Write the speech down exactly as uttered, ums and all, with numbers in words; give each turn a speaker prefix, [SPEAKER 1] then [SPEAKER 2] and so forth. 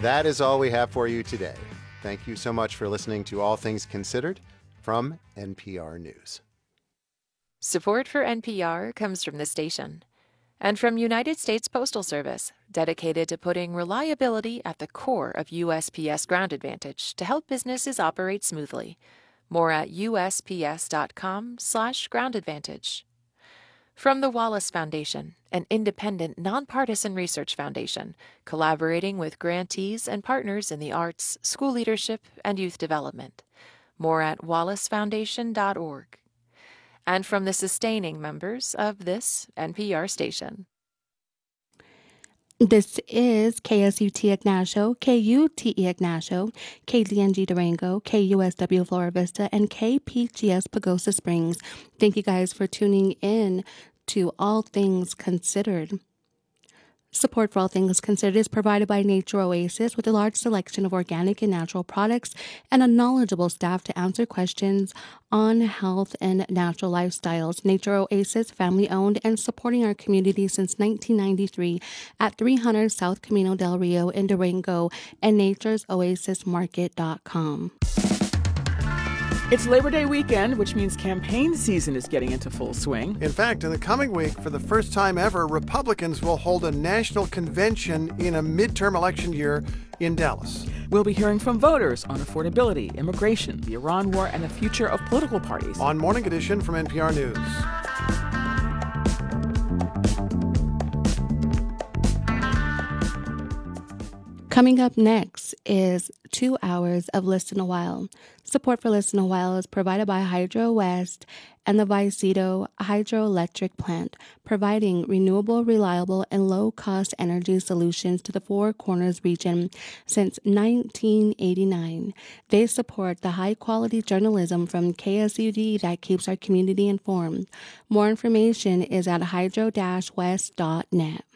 [SPEAKER 1] That is all we have for you today. Thank you so much for listening to All Things Considered from N P R News.
[SPEAKER 2] Support for N P R comes from the station and from United States Postal Service, dedicated to putting reliability at the core of U S P S Ground Advantage to help businesses operate smoothly. More at U S P S dot com slash ground advantage. From the Wallace Foundation, an independent, nonpartisan research foundation, collaborating with grantees and partners in the arts, school leadership, and youth development. More at wallace foundation dot org. And from the sustaining members of this N P R station.
[SPEAKER 3] This is K S U T Ignacio, K U T E Ignacio, K D N G Durango, K U S W Flora Vista, and K P G S Pagosa Springs. Thank you guys for tuning in to All Things Considered. Support for All Things Considered is provided by Nature Oasis, with a large selection of organic and natural products and a knowledgeable staff to answer questions on health and natural lifestyles. Nature Oasis, family-owned and supporting our community since nineteen ninety-three at three hundred South Camino del Rio in Durango, and natures oasis market dot com.
[SPEAKER 4] It's Labor Day weekend, which means campaign season is getting into full swing.
[SPEAKER 5] In fact, in the coming week, for the first time ever, Republicans will hold a national convention in a midterm election year in Dallas.
[SPEAKER 4] We'll be hearing from voters on affordability, immigration, the Iran war, and the future of political parties.
[SPEAKER 5] On Morning Edition from N P R News.
[SPEAKER 3] Coming up next is two hours of Listen a While. Support for Listen a While is provided by Hydro West and the Vicedo Hydroelectric Plant, providing renewable, reliable, and low-cost energy solutions to the Four Corners region since nineteen eighty-nine. They support the high-quality journalism from K S U D that keeps our community informed. More information is at hydro dash west dot net.